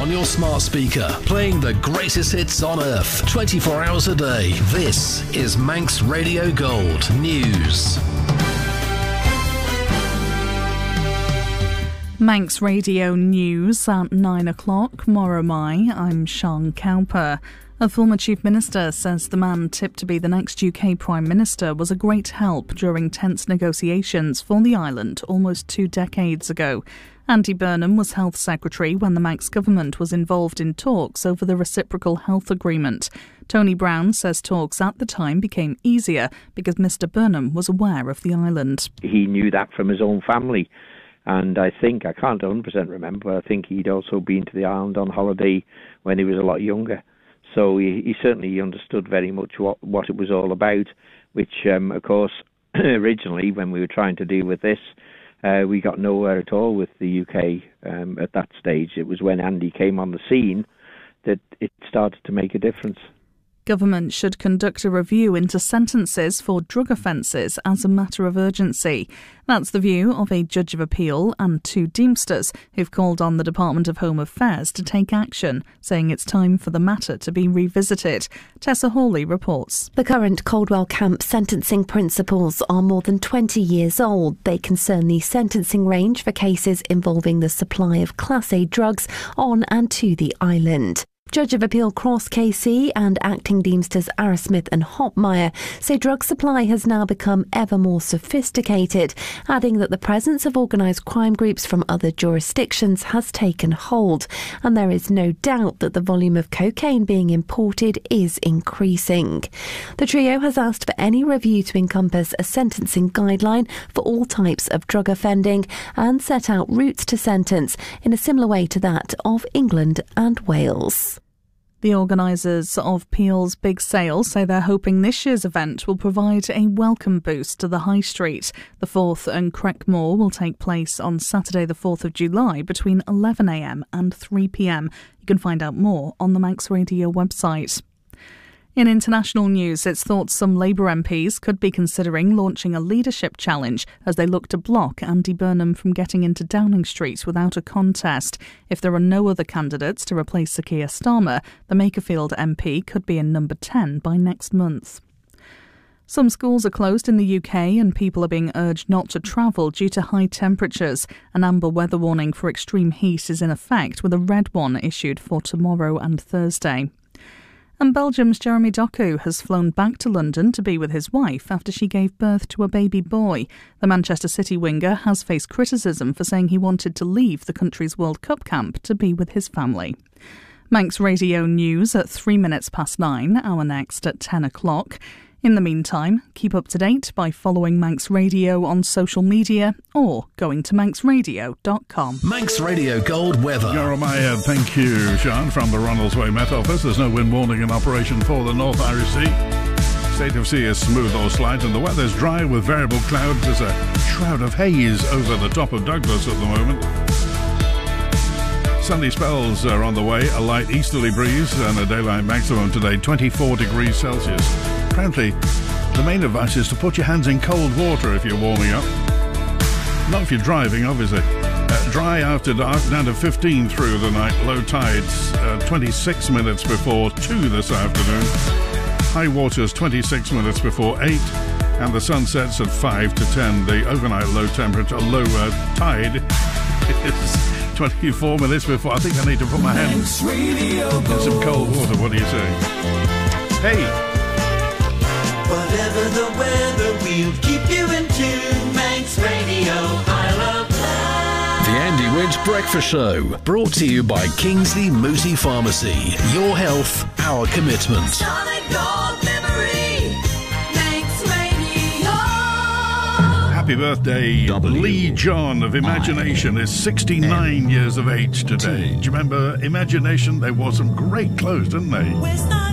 on your smart speaker, playing the greatest hits on earth, 24 hours a day. This is Manx Radio Gold News. Manx Radio News at 9 o'clock. Moromai, I'm Sean Cowper. A former Chief Minister says the man tipped to be the next UK Prime Minister was a great help during tense negotiations for the island almost 2 decades ago. Andy Burnham was Health Secretary when the Manx government was involved in talks over the Reciprocal Health Agreement. Tony Brown says talks at the time became easier because Mr Burnham was aware of the island. He knew that from his own family. And I can't 100% remember, but I think he'd also been to the island on holiday when he was a lot younger. So he certainly understood very much what it was all about, which, of course, originally when we were trying to deal with this, we got nowhere at all with the UK at that stage. It was when Andy came on the scene that it started to make a difference. Government should conduct a review into sentences for drug offences as a matter of urgency. That's the view of a Judge of Appeal and 2 Deemsters who've called on the Department of Home Affairs to take action, saying it's time for the matter to be revisited. Tessa Hawley reports. The current Caldwell Camp sentencing principles are more than 20 years old. They concern the sentencing range for cases involving the supply of Class A drugs on and to the island. Judge of Appeal Cross KC and Acting Deemsters Arrowsmith and Hopmeyer say drug supply has now become ever more sophisticated, adding that the presence of organised crime groups from other jurisdictions has taken hold, and there is no doubt that the volume of cocaine being imported is increasing. The trio has asked for any review to encompass a sentencing guideline for all types of drug offending and set out routes to sentence in a similar way to that of England and Wales. The organisers of Peel's Big Sale say they're hoping this year's event will provide a welcome boost to the High Street. The 4th and Creckmore will take place on Saturday the 4th of July between 11am and 3pm. You can find out more on the Manx Radio website. In international news, it's thought some Labour MPs could be considering launching a leadership challenge as they look to block Andy Burnham from getting into Downing Street without a contest. If there are no other candidates to replace Sir Keir Starmer, the Makerfield MP could be in number 10 by next month. Some schools are closed in the UK and people are being urged not to travel due to high temperatures. An amber weather warning for extreme heat is in effect, with a red one issued for tomorrow and Thursday. And Belgium's Jeremy Doku has flown back to London to be with his wife after she gave birth to a baby boy. The Manchester City winger has faced criticism for saying he wanted to leave the country's World Cup camp to be with his family. Manx Radio News at 9:03, our next at 10 o'clock. In the meantime, keep up to date by following Manx Radio on social media or going to manxradio.com. Manx Radio Gold weather. Yoromaya, thank you, Sean, from the Ronaldsway Met Office. There's no wind warning in operation for the North Irish Sea. State of sea is smooth or slight and the weather's dry with variable clouds. There's a shroud of haze over the top of Douglas at the moment. Sunny spells are on the way, a light easterly breeze and a daylight maximum today, 24 degrees Celsius. Apparently, the main advice is to put your hands in cold water if you're warming up. Not if you're driving, obviously. Dry after dark, down to 15 through the night. Low tides, 26 minutes before 2 this afternoon. High waters, 26 minutes before 8. And the sun sets at 5 to 10. The overnight low temperature, low tide is 24 minutes before. I think I need to put my hands in some cold water. What do you say? Hey! Whatever the weather, we'll keep you in tune. Manx Radio, I love that. The Andy Winch Breakfast Show, brought to you by Kingsley Mooti Pharmacy. Your health, our commitment. Solid gold memory, Manx Radio. Happy birthday, Lee John of Imagination is 69 years of age today. Do you remember Imagination? They wore some great clothes, didn't they?